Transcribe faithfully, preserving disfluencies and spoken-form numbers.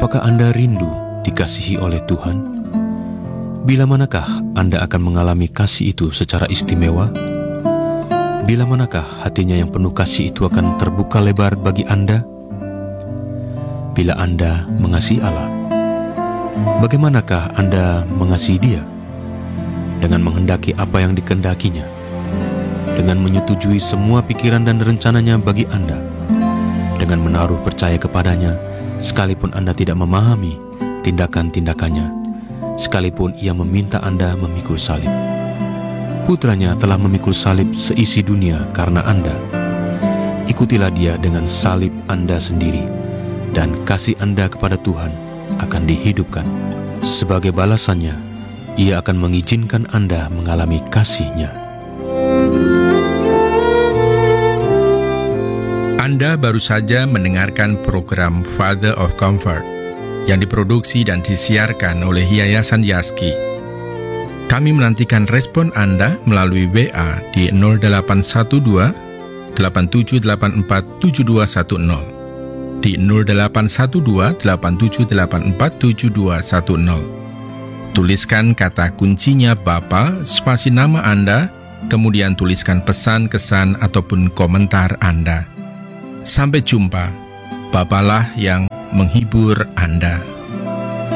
apakah Anda rindu dikasihi oleh Tuhan? Bila manakah Anda akan mengalami kasih itu secara istimewa? Bila manakah hatinya yang penuh kasih itu akan terbuka lebar bagi Anda? Bila Anda mengasihi Allah, bagaimanakah Anda mengasihi Dia? Dengan menghendaki apa yang dikehendakinya, dengan menyetujui semua pikiran dan rencananya bagi Anda, dengan menaruh percaya kepadanya, sekalipun Anda tidak memahami tindakan-tindakannya, sekalipun Ia meminta Anda memikul salib. Putranya telah memikul salib seisi dunia karena Anda. Ikutilah Dia dengan salib Anda sendiri, dan kasih Anda kepada Tuhan akan dihidupkan. Sebagai balasannya, Ia akan mengizinkan Anda mengalami kasih-Nya. Anda baru saja mendengarkan program Father of Comfort yang diproduksi dan disiarkan oleh Yayasan Yaski. Kami menantikan respon Anda melalui W A di nol delapan satu dua delapan tujuh delapan empat tujuh dua satu nol, di nol delapan satu dua delapan tujuh delapan empat tujuh dua satu nol. Tuliskan kata kuncinya Bapa, spasi nama Anda, kemudian tuliskan pesan, kesan, ataupun komentar Anda. Sampai jumpa. Bapalah yang menghibur Anda.